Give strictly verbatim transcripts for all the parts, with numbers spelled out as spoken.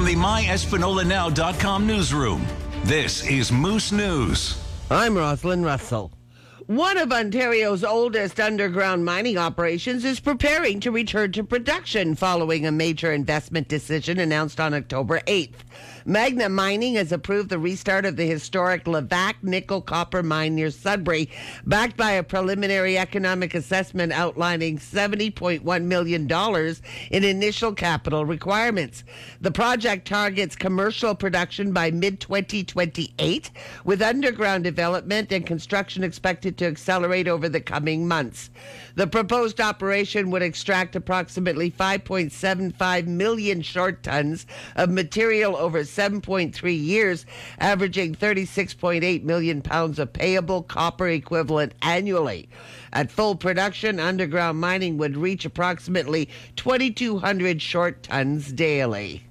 From the my espanola now dot com newsroom, this is Moose News. I'm Rosalind Russell. One of Ontario's oldest underground mining operations is preparing to return to production following a major investment decision announced on October eighth. Magna Mining has approved the restart of the historic Levack nickel copper mine near Sudbury, backed by a preliminary economic assessment outlining seventy point one million dollars in initial capital requirements. The project targets commercial production by mid twenty twenty-eight, with underground development and construction expected to accelerate over the coming months. The proposed operation would extract approximately five point seven five million short tons of material over seven point three years, averaging thirty-six point eight million pounds of payable copper equivalent annually. At full production, underground mining would reach approximately twenty-two hundred short tons daily.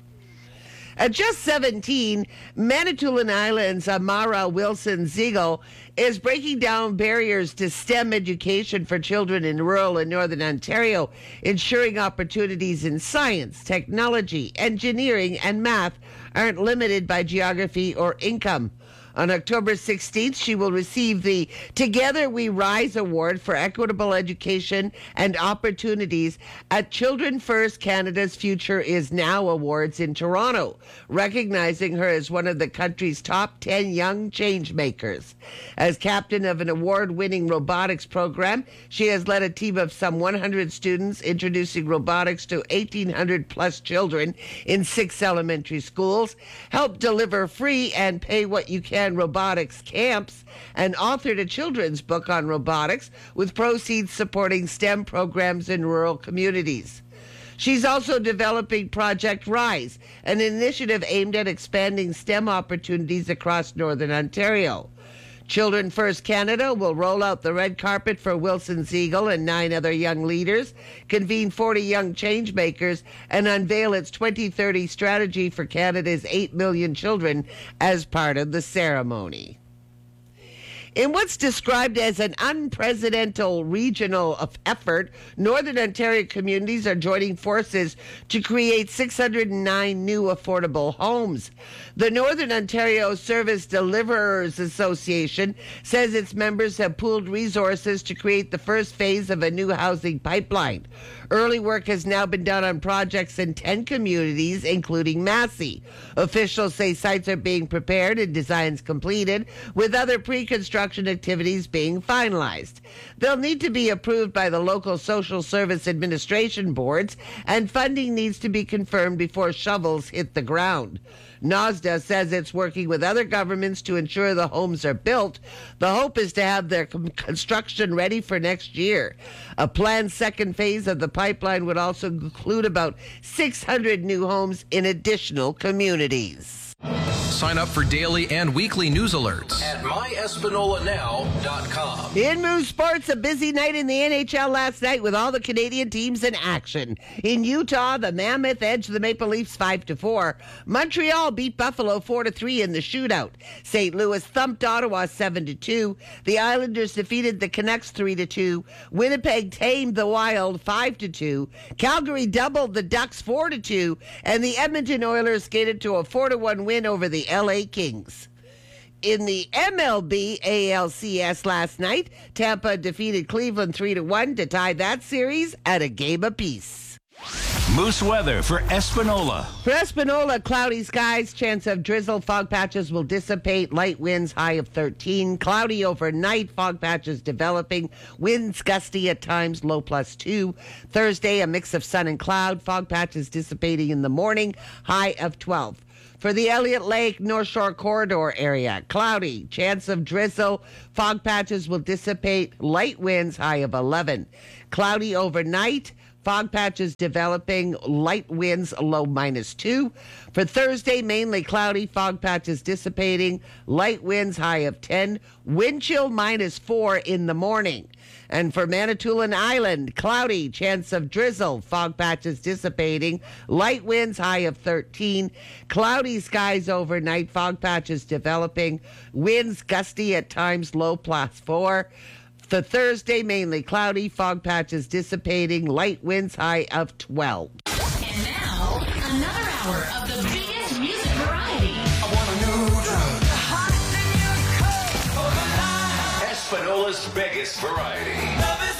At just seventeen, Manitoulin Island's Amara Wilson-Ziegel is breaking down barriers to STEM education for children in rural and northern Ontario, ensuring opportunities in science, technology, engineering, and math aren't limited by geography or income. On October sixteenth, she will receive the Together We Rise Award for Equitable Education and Opportunities at Children First Canada's Future Is Now Awards in Toronto, recognizing her as one of the country's top ten young change makers. As captain of an award-winning robotics program, she has led a team of some one hundred students introducing robotics to eighteen hundred plus children in six elementary schools, helped deliver free and pay what you can robotics camps, and authored a children's book on robotics with proceeds supporting STEM programs in rural communities. She's also developing Project Rise, an initiative aimed at expanding STEM opportunities across Northern Ontario. Children First Canada will roll out the red carpet for Wilson-Ziegel and nine other young leaders, convene forty young change makers, and unveil its twenty thirty strategy for Canada's eight million children as part of the ceremony. In what's described as an unprecedented regional effort, Northern Ontario communities are joining forces to create six hundred nine new affordable homes. The Northern Ontario Service Deliverers Association says its members have pooled resources to create the first phase of a new housing pipeline. Early work has now been done on projects in ten communities, including Massey. Officials say sites are being prepared and designs completed, with other pre-construction activities being finalized. They'll need to be approved by the local social service administration boards, and funding needs to be confirmed before shovels hit the ground. NOSDA says it's working with other governments to ensure the homes are built. The hope is to have their construction ready for next year. A planned second phase of the pipeline would also include about six hundred new homes in additional communities. Sign up for daily and weekly news alerts at my espanola now dot com. In Moose Sports, a busy night in the N H L last night with all the Canadian teams in action. In Utah, the Mammoth edged the Maple Leafs five to four. Montreal beat Buffalo four to three in the shootout. Saint Louis thumped Ottawa seven to two. The Islanders defeated the Canucks three to two. Winnipeg tamed the Wild five to two. Calgary doubled the Ducks four to two. And the Edmonton Oilers skated to a four to one win over the L A Kings. In the M L B A L C S last night, Tampa defeated Cleveland three to one to tie that series at a game apiece. Moose weather for Espanola. For Espanola, cloudy skies, chance of drizzle, fog patches will dissipate, light winds, high of thirteen. Cloudy overnight, fog patches developing, winds gusty at times, low plus two. Thursday, a mix of sun and cloud, fog patches dissipating in the morning, high of twelve. For the Elliott Lake North Shore Corridor area, cloudy, chance of drizzle, fog patches will dissipate, light winds, high of eleven. Cloudy overnight, fog patches developing, light winds, low minus two. For Thursday, mainly cloudy, fog patches dissipating, light winds, high of ten. Wind chill minus four in the morning. And for Manitoulin Island, cloudy, chance of drizzle, fog patches dissipating, light winds, high of thirteen. Cloudy skies overnight, fog patches developing, winds gusty at times, low plus four. For Thursday, mainly cloudy, fog patches dissipating, light winds, high of twelve. And now, Another hour of the biggest music variety. I want a new drug. Espinola's biggest variety. Love is